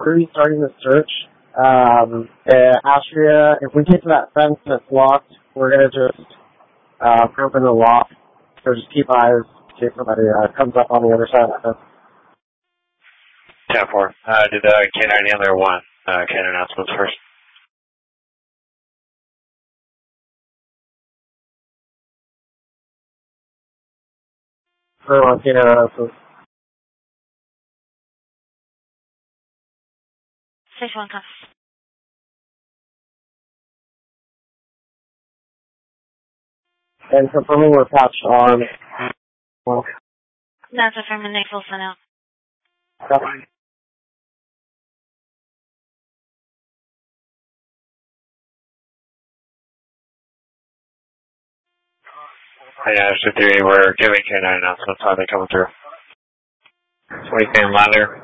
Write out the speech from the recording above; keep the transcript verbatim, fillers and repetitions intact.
we're restarting the search. Um, uh, Astria, if we get to that fence that's locked, we're going to just uh, open the lock. So just keep eyes in case somebody uh, comes up on the other side of the fence. ten four. Uh, did the K nine handler want uh, K nine announcements first? For one, K nine announcements. Station one, come. And confirming we're patched on. Well, That's affirming Nick will send out. copy. Yeah, Astria three, we're giving K nine announcements. How are they coming through? twenty fan ladder.